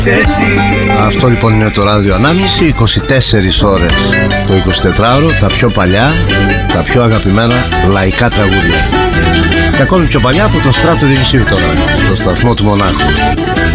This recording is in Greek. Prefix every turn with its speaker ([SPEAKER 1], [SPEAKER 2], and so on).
[SPEAKER 1] Αυτό λοιπόν είναι το ράδιο Ανάμνηση, 24 ώρες το 24ωρο, τα πιο παλιά, τα πιο αγαπημένα λαϊκά τραγούδια. Και ακόμη πιο παλιά από το Στράτο Διονυσίου τώρα, στο σταθμό του Μονάχου.